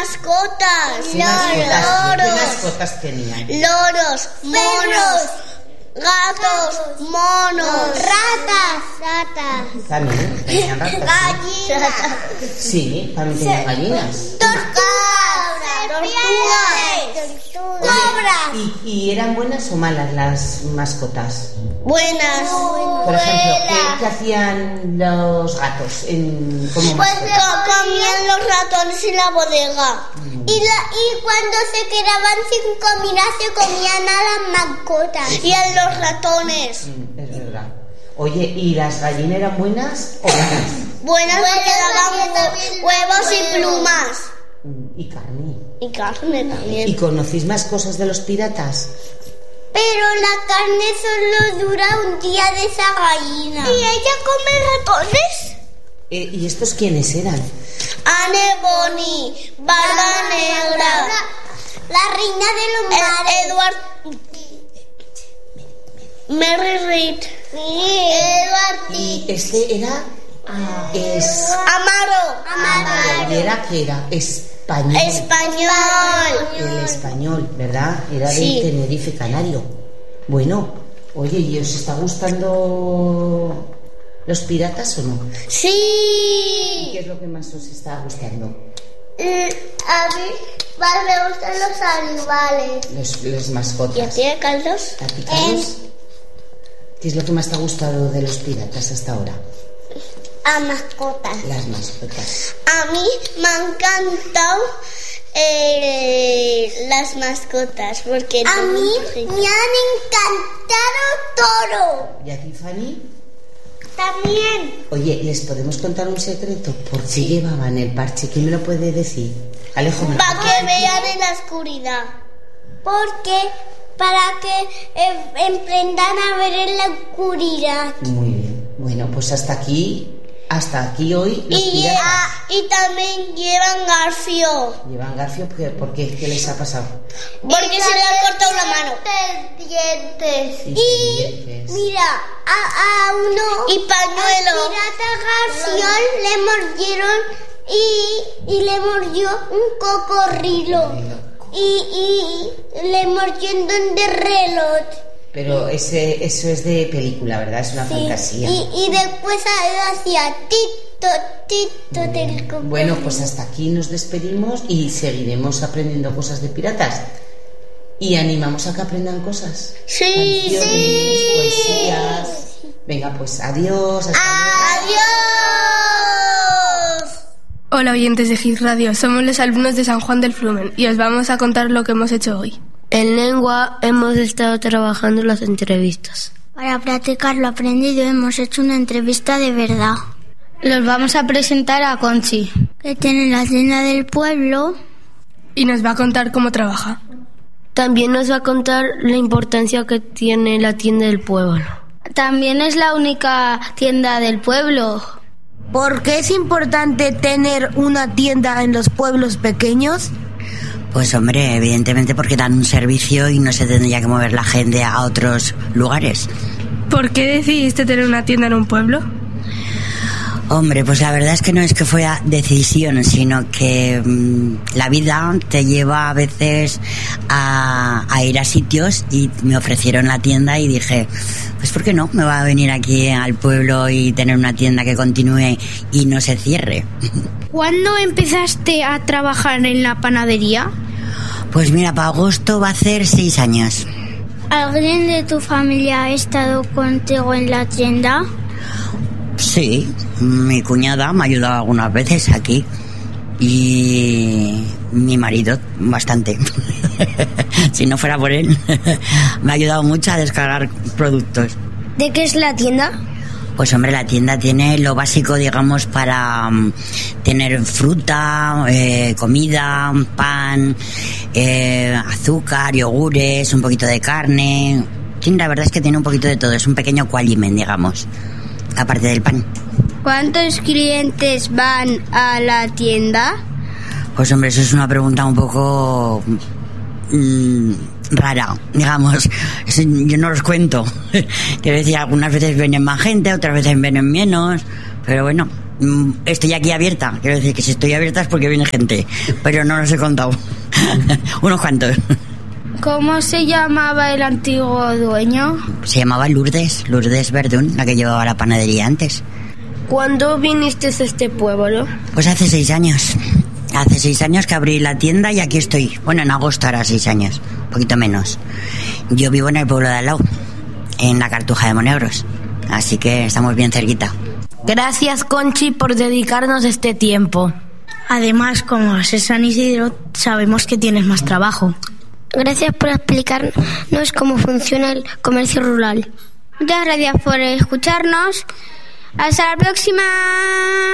mascotas. ¿Qué mascotas tenían? Loros, monos, gatos, monos, ratas. También tenían ratas. Gallinas. Sí, también tenían gallinas. Cobras. ¿Y eran buenas o malas las mascotas? Buenas. Por ejemplo, ¿qué hacían los gatos como mascotas? Comían los ratones en la bodega. Y cuando se quedaban sin comida se comían a las mascotas y a los ratones. Es verdad. Oye, ¿y las gallinas eran buenas o malas? Buenas porque daban huevos y plumas. Y carne. Y carne también. ¿Y conocéis más cosas de los piratas? Pero la carne solo dura un día de esa gallina. ¿Y ella come ratones? ¿Y estos quiénes eran? Anne Bonny, Barba Negra, la reina de los mares, Edward, Mary Reed, Edward. Y este era Amaro. ¿Y era qué era? Español. El español, ¿verdad? Era Sí. de Tenerife Canario. Bueno, oye, ¿y os está gustando los piratas o no? Sí. ¿Qué es lo que más os está gustando? A mí más me gustan los animales. Los mascotas. ¿Y a ti, Carlos? ¿A ti, Carlos? ¿Qué es lo que más te ha gustado de los piratas hasta ahora? A mascotas. Las mascotas. A mí me han encantado las mascotas porque a mí me han encantado todo. ¿Y a ti, Fanny? También. Oye, ¿les podemos contar un secreto? ¿Por qué llevaban el parche? ¿Quién me lo puede decir? Alejo, Para que vean en la oscuridad. Porque para que emprendan a ver en la oscuridad. Muy bien. Bueno, pues hasta aquí hoy los piratas. Y también llevan garfio. ¿Llevan garfio? ¿Por qué? ¿Qué les ha pasado? Porque se le ha cortado la mano. Dientes. Dientes. Mira, a uno y pañuelo. Al pirata Garfiol le mordieron y le mordió un cocodrilo. Y le mordió en donde reloj. Pero eso es de película, ¿verdad? Es una fantasía. Y después hacía tito del cocodrilo. Bueno, pues hasta aquí nos despedimos y seguiremos aprendiendo cosas de piratas. Y animamos a que aprendan cosas. Sí, canciones, poesías. Venga, pues adiós. Adiós. Hola oyentes de Hit Radio, somos los alumnos de San Juan del Flumen y os vamos a contar lo que hemos hecho hoy. En lengua hemos estado trabajando las entrevistas. Para practicar lo aprendido hemos hecho una entrevista de verdad. Los vamos a presentar a Conchi, Que tiene la tienda del pueblo. Y nos va a contar cómo trabaja. También nos va a contar la importancia que tiene la tienda del pueblo. También es la única tienda del pueblo. ¿Por qué es importante tener una tienda en los pueblos pequeños? Pues hombre, evidentemente porque dan un servicio y no se tendría que mover la gente a otros lugares. ¿Por qué decidiste tener una tienda en un pueblo? Hombre, pues la verdad es que no es que fuera decisión, sino que la vida te lleva a veces a ir a sitios y me ofrecieron la tienda y dije, pues ¿por qué no? Me va a venir aquí al pueblo y tener una tienda que continúe y no se cierre. ¿Cuándo empezaste a trabajar en la panadería? Pues mira, para agosto va a hacer 6 años. ¿Alguien de tu familia ha estado contigo en la tienda? Sí, mi cuñada me ha ayudado algunas veces aquí y mi marido bastante. Si no fuera por él, me ha ayudado mucho a descargar productos. ¿De qué es la tienda? Pues hombre, la tienda tiene lo básico, digamos, para tener fruta, comida, pan, azúcar, yogures, un poquito de carne. Sí, la verdad es que tiene un poquito de todo, es un pequeño qualimen, digamos, aparte del pan. ¿Cuántos clientes van a la tienda? Pues hombre, eso es una pregunta un poco rara, digamos. Yo no los cuento. Quiero decir, algunas veces vienen más gente, otras veces vienen menos, pero bueno, estoy aquí abierta. Quiero decir que si estoy abierta es porque viene gente, pero no los he contado. Unos cuantos. ¿Cómo se llamaba el antiguo dueño? Se llamaba Lourdes Verdún, la que llevaba la panadería antes. ¿Cuándo viniste a este pueblo? Pues hace 6 años. Hace 6 años que abrí la tienda y aquí estoy. Bueno, en agosto hará 6 años, un poquito menos. Yo vivo en el pueblo de al lado, en la Cartuja de Monegros, así que estamos bien cerquita. Gracias, Conchi, por dedicarnos este tiempo. Además, como es San Isidro, sabemos que tienes más trabajo. Gracias por explicarnos cómo funciona el comercio rural. Muchas gracias por escucharnos. Hasta la próxima.